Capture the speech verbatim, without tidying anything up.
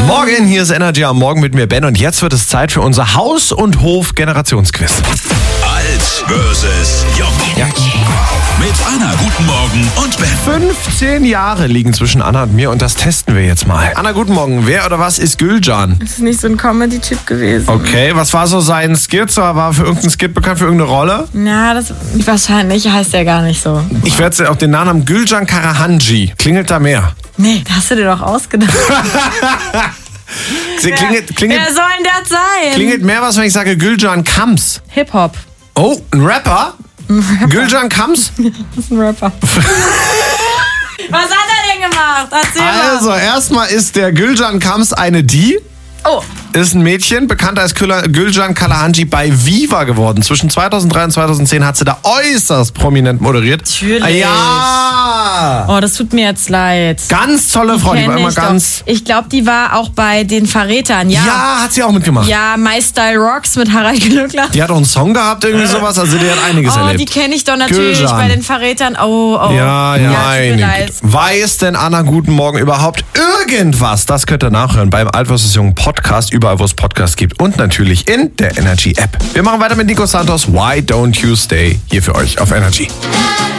Morgen, hier ist Energy am Morgen mit mir, Ben. Und jetzt wird es Zeit für unser Haus- und Hof-Generationsquiz. Alt versus Jung. Ja. Mit Anna, guten Morgen und Ben. fünfzehn Jahre liegen zwischen Anna und mir und das testen wir jetzt mal. Anna, guten Morgen. Wer oder was ist Gülcan? Das ist nicht so ein Comedy-Typ gewesen. Okay, was war so sein Skit? War er für irgendeinen Skit bekannt, für irgendeine Rolle? Ja, das wahrscheinlich heißt er gar nicht so. Ich werde auch den Nachnamen Gülcan Karahanji. Klingelt da mehr? Nee, das hast du dir doch ausgedacht. Klingelt, klingelt, Wer soll denn das sein? klingelt mehr was, wenn ich sage Gülcan Kams. Hip-Hop. Oh, ein Rapper? Gülcan Kams? Das ist ein Rapper. Was hat er denn gemacht? Erzähl mal. Also, erstmal ist der Gülcan Kams eine Die. Oh, Ist ein Mädchen, bekannt als Gülcan Karahanji bei Viva geworden. Zwischen zweitausenddrei und zweitausendzehn hat sie da äußerst prominent moderiert. Natürlich. Ja! oh, das tut mir jetzt leid. Ganz tolle Frau, die war Kenn immer ich ganz... doch. Ich glaube, die war auch bei den Verrätern, ja. Ja, hat sie auch mitgemacht. Ja, My Style Rocks mit Harald Glöckler. Die hat auch einen Song gehabt, irgendwie sowas, also die hat einiges Oh, erlebt. die kenne ich doch natürlich Gülcan. bei den Verrätern. Oh, oh. Ja, ja, tut mir meine leid. Güte. Weiß denn Anna Guten Morgen überhaupt irgendwas? Das könnt ihr nachhören beim Alt versus Jung Podcast, überall wo es Podcasts gibt und natürlich in der Energy App. Wir machen weiter mit Nico Santos, Why Don't You Stay, hier für euch auf Energy.